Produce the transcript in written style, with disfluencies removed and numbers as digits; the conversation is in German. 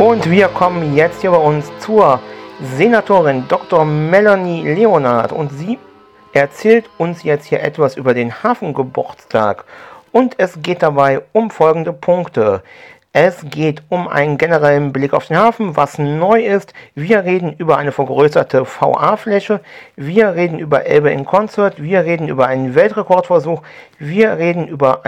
Und wir kommen jetzt hier bei uns zur Senatorin Dr. Melanie Leonard und sie erzählt uns jetzt hier etwas über den Hafengeburtstag und es geht dabei um folgende Punkte. Es geht um einen generellen Blick auf den Hafen, was neu ist. Wir reden über eine vergrößerte VA-Fläche. Wir reden über Elbe in Concert. Wir reden über einen Weltrekordversuch. Wir reden über